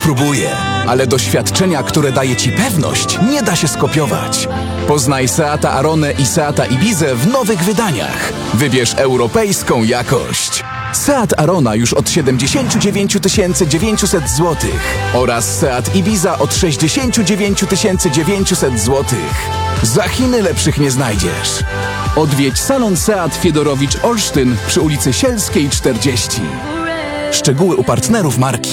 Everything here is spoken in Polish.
próbuje. Ale doświadczenia, które daje Ci pewność, nie da się skopiować. Poznaj Seata Aronę i Seata Ibizę w nowych wydaniach. Wybierz europejską jakość. Seat Arona już od 79 900 zł oraz Seat Ibiza od 69 900 zł. Za Chiny lepszych nie znajdziesz. Odwiedź salon Seat Fiedorowicz Olsztyn przy ulicy Sielskiej 40. Szczegóły u partnerów marki.